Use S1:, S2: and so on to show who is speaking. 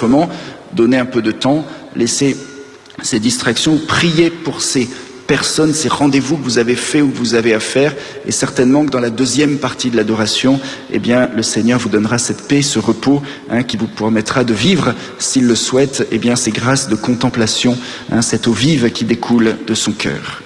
S1: autrement, donnez un peu de temps, laissez ces distractions, priez pour ces personnes, ces rendez-vous que vous avez faits ou que vous avez à faire, et certainement que dans la deuxième partie de l'adoration, eh bien, le Seigneur vous donnera cette paix, ce repos, qui vous permettra de vivre, s'il le souhaite, eh bien, ces grâces de contemplation, cette eau vive qui découle de son cœur.